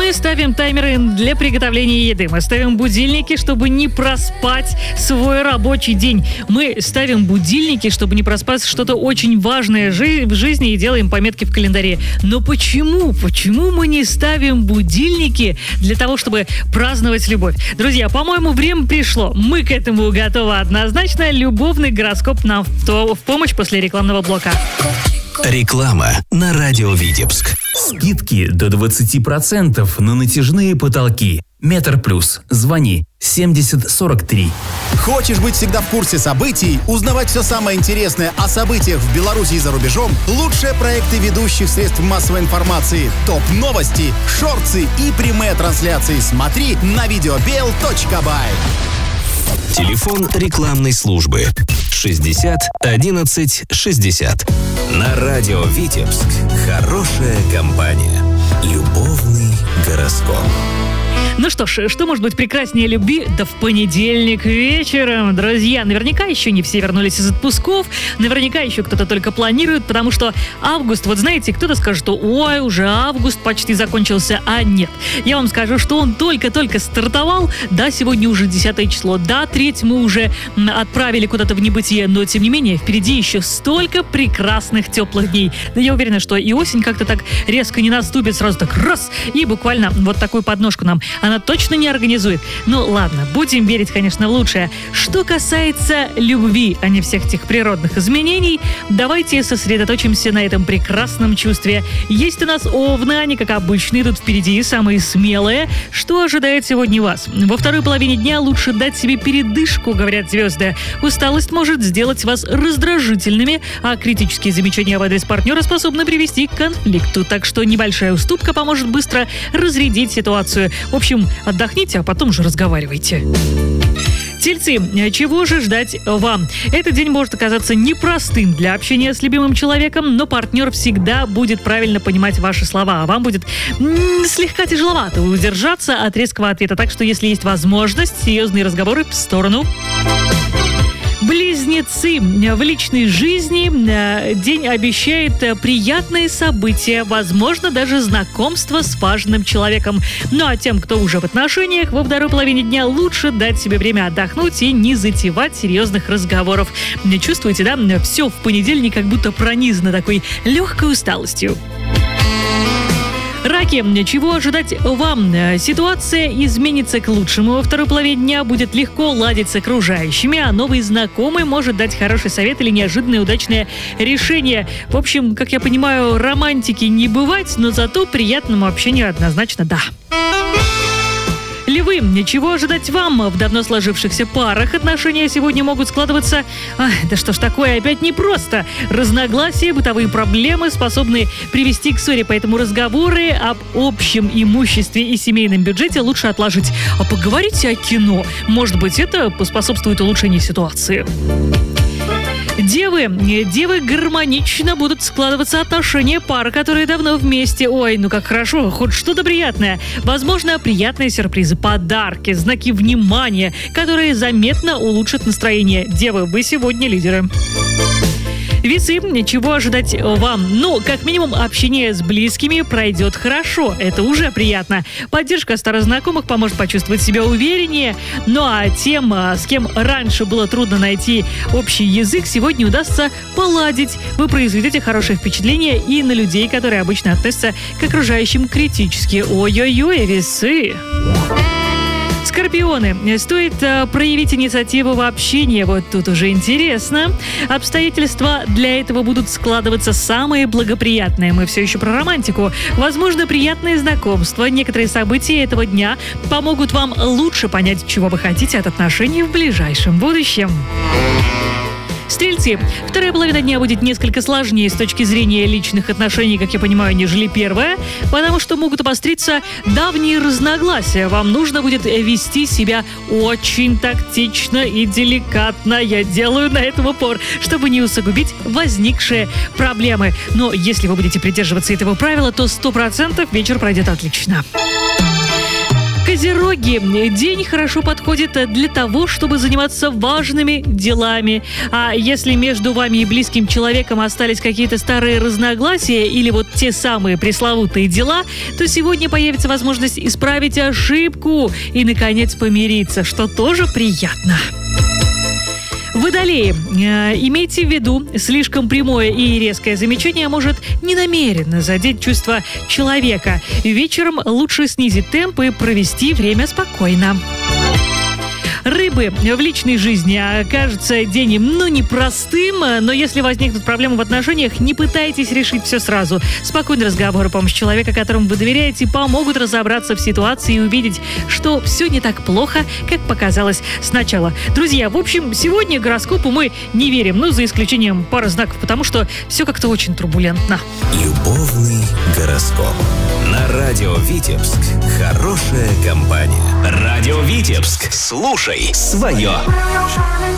Мы ставим таймеры для приготовления еды. Мы ставим будильники, чтобы не проспать свой рабочий день. Мы ставим будильники, чтобы не проспать что-то очень важное в жизни и делаем пометки в календаре. Но почему? Почему мы не ставим будильники для того, чтобы праздновать любовь? Друзья, по-моему, время пришло. Мы к этому готовы однозначно. Любовный гороскоп нам в помощь после рекламного блока. Реклама на радио Витебск. Скидки до 20% на натяжные потолки. Метр Плюс. Звони 7043. Хочешь быть всегда в курсе событий, узнавать все самое интересное о событиях в Беларуси и за рубежом? Лучшие проекты ведущих средств массовой информации, топ-новости, шорты и прямые трансляции смотри на videobel.by. Телефон рекламной службы 60 11 60. На радио Витебск. Хорошая компания. Любовный гороскоп. Ну что ж, что может быть прекраснее любви? Да в понедельник вечером, друзья. Наверняка еще не все вернулись из отпусков, наверняка еще кто-то только планирует, потому что август, вот знаете, кто-то скажет, что ой, уже август почти закончился, а нет. Я вам скажу, что он только-только стартовал, да, сегодня уже 10 число, да, треть мы уже отправили куда-то в небытие, но тем не менее, впереди еще столько прекрасных теплых дней. Да я уверена, что и осень как-то так резко не наступит, сразу так раз, и буквально вот такую подножку нам она точно не организует. Ну ладно, будем верить, конечно, в лучшее. Что касается любви, а не всех этих природных изменений, давайте сосредоточимся на этом прекрасном чувстве. Есть у нас овны, они, как обычно, идут впереди, самые смелые. Что ожидает сегодня вас? Во второй половине дня лучше дать себе передышку, говорят звезды. Усталость может сделать вас раздражительными, а критические замечания в адрес партнера способны привести к конфликту. Так что небольшая уступка поможет быстро разрядить ситуацию. В общем, отдохните, а потом уже разговаривайте. Тельцы, чего же ждать вам? Этот день может оказаться непростым для общения с любимым человеком, но партнер всегда будет правильно понимать ваши слова, а вам будет слегка тяжеловато удержаться от резкого ответа. Так что, если есть возможность, серьезные разговоры в сторону. Близнецы. В личной жизни день обещает приятные события, возможно, даже знакомство с важным человеком. Ну а тем, кто уже в отношениях, во второй половине дня лучше дать себе время отдохнуть и не затевать серьезных разговоров. Чувствуете, да? Все в понедельник как будто пронизано такой легкой усталостью. Раки, чего ожидать вам? Ситуация изменится к лучшему. Во второй половине дня будет легко ладить с окружающими, а новый знакомый может дать хороший совет или неожиданное удачное решение. В общем, как я понимаю, романтики не бывать, но зато приятному общению однозначно да. Львы, чего ожидать вам? В давно сложившихся парах отношения сегодня могут складываться... да что ж такое, опять непросто. Разногласия, бытовые проблемы способны привести к ссоре, поэтому разговоры об общем имуществе и семейном бюджете лучше отложить. А поговорите о кино. Может быть, это поспособствует улучшению ситуации. Девы, гармонично будут складываться отношения пар, которые давно вместе. Ой, ну как хорошо, хоть что-то приятное. Возможно, приятные сюрпризы, подарки, знаки внимания, которые заметно улучшат настроение. Девы, вы сегодня лидеры. Весы, чего ожидать вам? Ну, как минимум, общение с близкими пройдет хорошо. Это уже приятно. Поддержка старых знакомых поможет почувствовать себя увереннее. Ну а тем, с кем раньше было трудно найти общий язык, сегодня удастся поладить. Вы произведете хорошее впечатление и на людей, которые обычно относятся к окружающим критически. Ой-ой-ой, весы! Скорпионы. Стоит проявить инициативу в общении. Вот тут уже интересно. Обстоятельства для этого будут складываться самые благоприятные. Мы все еще про романтику. Возможно, приятные знакомства, некоторые события этого дня помогут вам лучше понять, чего вы хотите от отношений в ближайшем будущем. Стрельцы. Вторая половина дня будет несколько сложнее с точки зрения личных отношений, как я понимаю, нежели первая, потому что могут обостриться давние разногласия. Вам нужно будет вести себя очень тактично и деликатно. Я делаю на этом упор, чтобы не усугубить возникшие проблемы. Но если вы будете придерживаться этого правила, то 100% вечер пройдет отлично. Козероги. День хорошо подходит для того, чтобы заниматься важными делами. А если между вами и близким человеком остались какие-то старые разногласия или вот те самые пресловутые дела, то сегодня появится возможность исправить ошибку и, наконец, помириться, что тоже приятно. Водолеи. Имейте в виду, слишком прямое и резкое замечание может ненамеренно задеть чувства человека. Вечером лучше снизить темп и провести время спокойно. Рыбы. В личной жизни окажется день непростым, но если возникнут проблемы в отношениях, не пытайтесь решить все сразу. Спокойный разговор и помощь человека, которому вы доверяете, помогут разобраться в ситуации и увидеть, что все не так плохо, как показалось сначала. Друзья, в общем, сегодня гороскопу мы не верим, за исключением пары знаков, потому что все как-то очень турбулентно. Любовный гороскоп. На радио Витебск. Хорошая компания. Радио Витебск. Слушай свое.